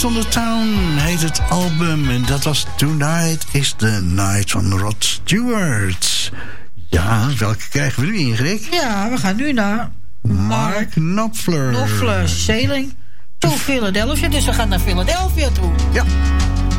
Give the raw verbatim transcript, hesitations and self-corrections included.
Night on the Town heet het album. En dat was Tonight is the Night van Rod Stewart. Ja, welke krijgen we nu, Ingrid? Ja, we gaan nu naar Mark Knopfler. Knopfler, Sailing to Philadelphia. Dus we gaan naar Philadelphia toe. Ja.